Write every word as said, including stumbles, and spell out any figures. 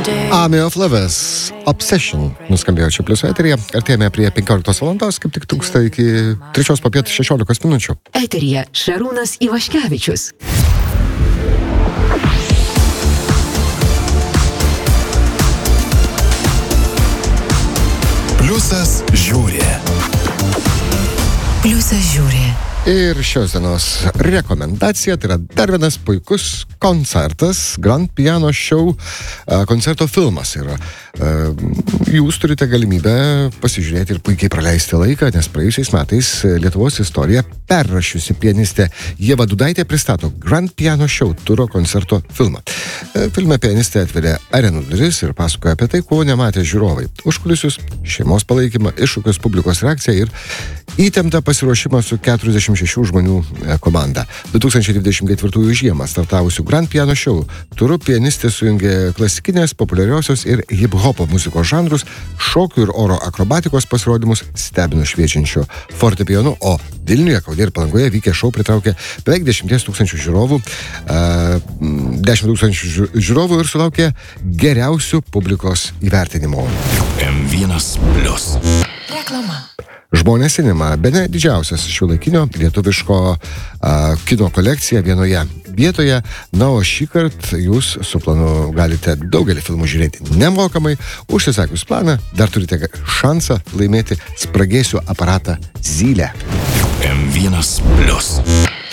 Army of Lovers, Obsession nuskambėjo čia plius eteryje. Artėjame prie penkioliktos valandos, kaip tik trūksta iki trečios popiet šešiolikos minučių. Eteryje Šarūnas Ivaškevičius. Pliusas žiūri. Pliusas žiūri. Ir šios dienos rekomendacija, tai yra dar vienas puikus koncertas, Grand Piano Show koncerto filmas. Ir jūs turite galimybę pasižiūrėti ir puikiai praleisti laiką, nes praėjusiais metais Lietuvos istoriją perrašiusi pianistė Ieva Dudaitė pristato Grand Piano Show turo koncerto filmą. Filme pianistė atvedė arenų duris ir pasakoja apie tai, ko nematė žiūrovai. Užkulisius, šeimos palaikymą, iššūkius, publikos reakciją ir įtemptą pasiruošimą su keturiasdešimt šešių žmonių komanda. du tūkstančiai dvidešimt ketvirtųjų žiemą startavusių Grand Piano Show turu pianistė sujungė klasikinės, populiariosios ir hip-hopo muzikos žanrus, šokių ir oro akrobatikos pasirodymus stebino šviečiančiu fortepijonu, o Vilniuje, Kaune ir Palangoje vykę šou pritraukė beveik dešimties tūkstančių žiūrovų, dešimt tūkstančių žiūrovų ir sulaukė geriausių publikos įvertinimų. M vienas plius. Reklama. Žmonės Cinema, bene didžiausias šiuolaikinio lietuviško a, kino kolekcija vienoje vietoje. Na, o šį kartą jūs su planu galite daugelį filmų žiūrėti nemokamai. Užsisakius planą, dar turite šansą laimėti spragėsių aparatą Zylę. M vienas plius.